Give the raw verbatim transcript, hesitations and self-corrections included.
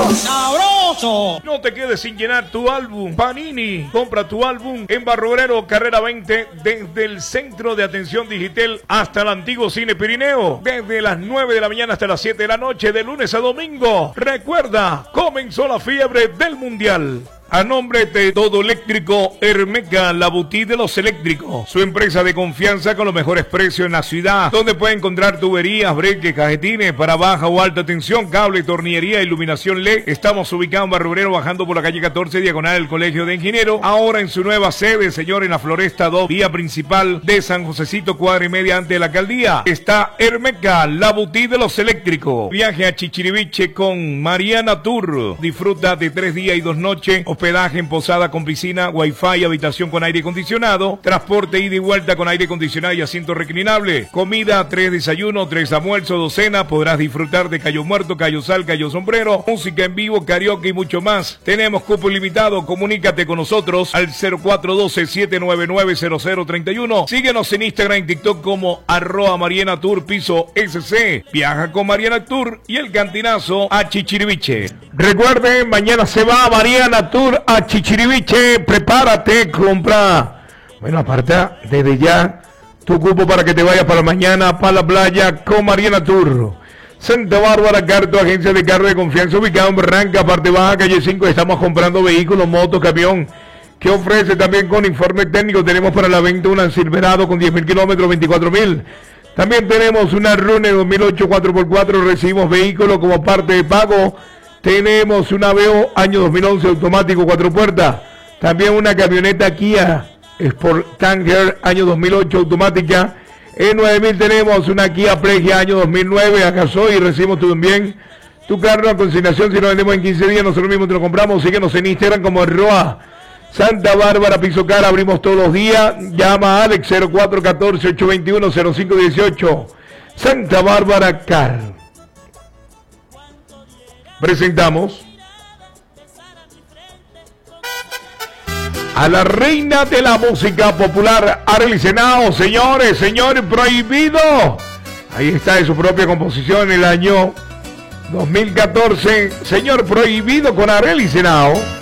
¡Sabroso! No te quedes sin llenar tu álbum. Panini. Compra tu álbum en Barrio Obrero, carrera veinte, desde el Centro de Atención Digital hasta el antiguo Cine Pirineo. Desde las nueve de la mañana hasta las siete de la noche, de lunes a domingo. Recuerda, comenzó la fiebre del Mundial. A nombre de Todo Eléctrico Hermeca, la boutique de los eléctricos. Su empresa de confianza con los mejores precios en la ciudad. Donde puede encontrar tuberías, breques, cajetines para baja o alta tensión, cable, tornillería, iluminación L E D. Estamos ubicados en Barrio Obrero, bajando por la calle catorce, diagonal del Colegio de Ingenieros. Ahora en su nueva sede, señor, en la Floresta dos, vía principal de San Josecito, cuadra y media antes de la alcaldía. Está Hermeca, la boutique de los eléctricos. Viaje a Chichiriviche con Mariana Tour. Disfruta de tres días y dos noches. Hospedaje en posada con piscina, wifi, habitación con aire acondicionado, transporte ida y vuelta con aire acondicionado y asiento reclinable, comida, tres desayunos, tres almuerzos, docena, podrás disfrutar de Cayo Muerto, Cayo Sal, Cayo Sombrero, música en vivo, karaoke y mucho más. Tenemos cupo ilimitado, comunícate con nosotros al cero cuatro uno dos, siete nueve nueve, cero cero tres uno. Síguenos en Instagram y TikTok como arroba Mariana Tour piso S C. Viaja con Mariana Tour y el cantinazo a Chichiriviche. Recuerden, mañana se va Mariana Tour a Chichiriviche. Prepárate, compra. Bueno, aparta desde ya tu cupo para que te vayas para mañana para la playa con Mariana Tour. Santa Bárbara Carto, agencia de carro de confianza, ubicado en Barranca, parte baja, calle cinco. Estamos comprando vehículos, motos, camión, que ofrece también con informe técnico. Tenemos para la venta una Silverado con diez mil kilómetros, veinticuatro mil. También tenemos una Runner dos mil ocho cuatro por cuatro. Recibimos vehículos como parte de pago. Tenemos una Veo año dos mil once automático, cuatro puertas. También una camioneta Kia Sport Tanger año dos mil ocho automática. En nueve mil tenemos una Kia Pregia año dos mil nueve a gasoil y recibimos también tu carro a consignación. Si lo vendemos en quince días, nosotros mismos te lo compramos. Síguenos en Instagram como Roa Santa Bárbara Piso Cara. Abrimos todos los días. Llama a Alex cero cuatro uno cuatro, ocho dos uno, cero cinco uno ocho. Santa Bárbara Car. Presentamos a la reina de la música popular, Arely Senao. Señores, señor Prohibido. Ahí está, en su propia composición en el año dos mil catorce. Señor Prohibido con Arely Senao.